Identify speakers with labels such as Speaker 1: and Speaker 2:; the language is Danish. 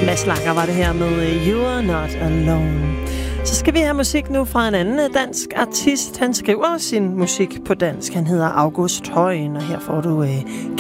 Speaker 1: Mads Langer var det her med You're Not Alone. Så skal vi have musik nu fra en anden dansk artist. Han skriver sin musik på dansk. Han hedder August Højen, og her får du